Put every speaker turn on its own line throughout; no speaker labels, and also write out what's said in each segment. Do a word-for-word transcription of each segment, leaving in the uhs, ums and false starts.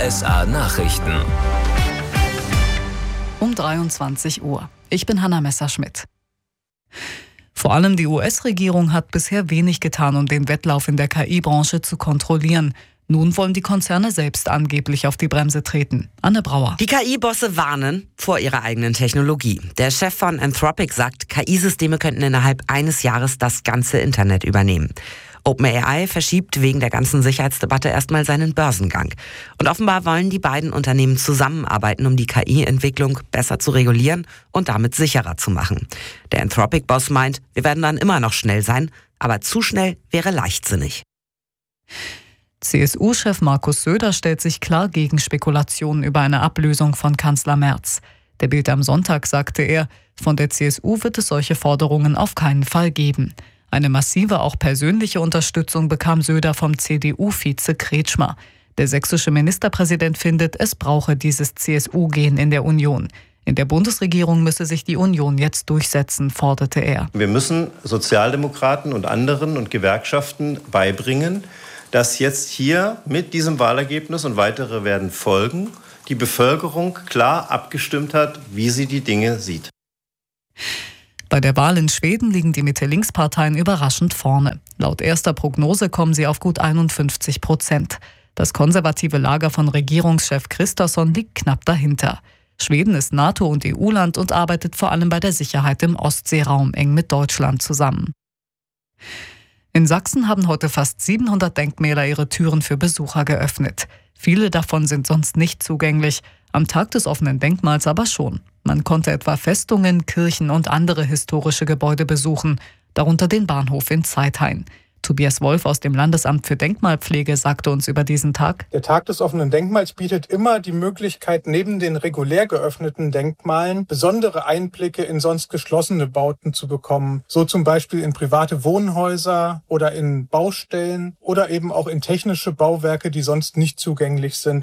S A-Nachrichten.
Um dreiundzwanzig Uhr. Ich bin Hanna Messerschmidt. Vor allem die U S-Regierung hat bisher wenig getan, um den Wettlauf in der K I-Branche zu kontrollieren. Nun wollen die Konzerne selbst angeblich auf die Bremse treten. Anne Brauer.
Die K I-Bosse warnen vor ihrer eigenen Technologie. Der Chef von Anthropic sagt, K I-Systeme könnten innerhalb eines Jahres das ganze Internet übernehmen. OpenAI verschiebt wegen der ganzen Sicherheitsdebatte erstmal seinen Börsengang. Und offenbar wollen die beiden Unternehmen zusammenarbeiten, um die K I-Entwicklung besser zu regulieren und damit sicherer zu machen. Der Anthropic-Boss meint, wir werden dann immer noch schnell sein, aber zu schnell wäre leichtsinnig.
C S U-Chef Markus Söder stellt sich klar gegen Spekulationen über eine Ablösung von Kanzler Merz. Der Bild am Sonntag sagte er, von der C S U wird es solche Forderungen auf keinen Fall geben. Eine massive, auch persönliche Unterstützung bekam Söder vom C D U-Vize Kretschmer. Der sächsische Ministerpräsident findet, es brauche dieses C S U-Gen in der Union. In der Bundesregierung müsse sich die Union jetzt durchsetzen, forderte er.
Wir müssen Sozialdemokraten und anderen und Gewerkschaften beibringen, dass jetzt hier mit diesem Wahlergebnis, und weitere werden folgen, die Bevölkerung klar abgestimmt hat, wie sie die Dinge sieht.
Bei der Wahl in Schweden liegen die Mitte-Links-Parteien überraschend vorne. Laut erster Prognose kommen sie auf gut einundfünfzig Prozent. Das konservative Lager von Regierungschef Kristersson liegt knapp dahinter. Schweden ist NATO- und E U-Land und arbeitet vor allem bei der Sicherheit im Ostseeraum eng mit Deutschland zusammen. In Sachsen haben heute fast siebenhundert Denkmäler ihre Türen für Besucher geöffnet. Viele davon sind sonst nicht zugänglich, am Tag des offenen Denkmals aber schon. Man konnte etwa Festungen, Kirchen und andere historische Gebäude besuchen, darunter den Bahnhof in Zeithain. Tobias Wolf aus dem Landesamt für Denkmalpflege sagte uns über diesen Tag:
Der Tag des offenen Denkmals bietet immer die Möglichkeit, neben den regulär geöffneten Denkmalen besondere Einblicke in sonst geschlossene Bauten zu bekommen. So zum Beispiel in private Wohnhäuser oder in Baustellen oder eben auch in technische Bauwerke, die sonst nicht zugänglich sind.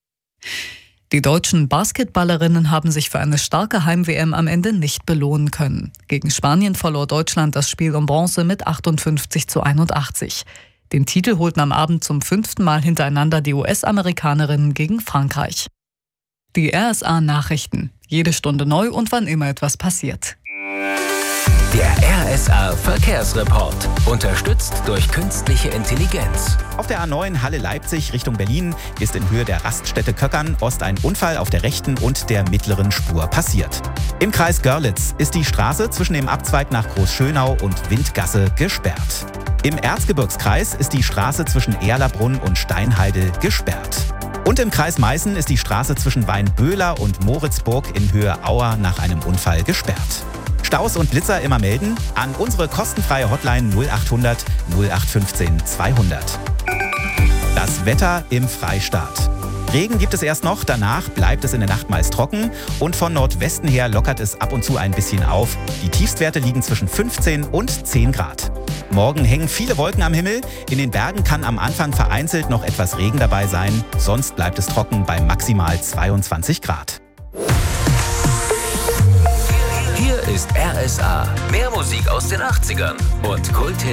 Die deutschen Basketballerinnen haben sich für eine starke Heim-W M am Ende nicht belohnen können. Gegen Spanien verlor Deutschland das Spiel um Bronze mit achtundfünfzig zu einundachtzig. Den Titel holten am Abend zum fünften Mal hintereinander die U S-Amerikanerinnen gegen Frankreich. Die R S A-Nachrichten. Jede Stunde neu und wann immer etwas passiert.
Der R S A-Verkehrsreport. Unterstützt durch künstliche Intelligenz.
Auf der A neun Halle-Leipzig Richtung Berlin ist in Höhe der Raststätte Köckern Ost ein Unfall auf der rechten und der mittleren Spur passiert. Im Kreis Görlitz ist die Straße zwischen dem Abzweig nach Großschönau und Windgasse gesperrt. Im Erzgebirgskreis ist die Straße zwischen Erlabrunn und Steinheide gesperrt. Und im Kreis Meißen ist die Straße zwischen Weinböhler und Moritzburg in Höhe Auer nach einem Unfall gesperrt. Staus und Blitzer immer melden an unsere kostenfreie Hotline null achthundert null acht fünfzehn zweihundert. Das Wetter im Freistaat. Regen gibt es erst noch, danach bleibt es in der Nacht meist trocken und von Nordwesten her lockert es ab und zu ein bisschen auf. Die Tiefstwerte liegen zwischen fünfzehn und zehn Grad. Morgen hängen viele Wolken am Himmel. In den Bergen kann am Anfang vereinzelt noch etwas Regen dabei sein. Sonst bleibt es trocken bei maximal zweiundzwanzig Grad.
Hier ist R S A. Mehr Musik aus den achtzigern und Kult